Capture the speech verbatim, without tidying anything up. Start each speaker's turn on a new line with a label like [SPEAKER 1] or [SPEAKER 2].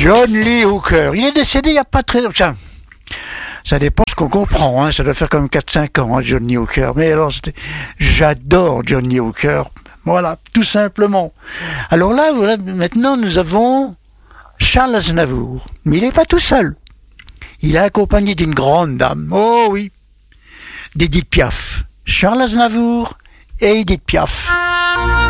[SPEAKER 1] John Lee Hooker. Il est décédé il n'y a pas très longtemps. Ça dépend ce qu'on comprend, hein. Ça doit faire comme quatre cinq ans, hein, John Lee Hooker. Mais alors, c'était... j'adore John Lee Hooker. Voilà, tout simplement. Alors là, voilà, maintenant, nous avons Charles Aznavour. Mais il n'est pas tout seul. Il est accompagné d'une grande dame. Oh oui, d'Edith Piaf. Charles Aznavour et Edith Piaf.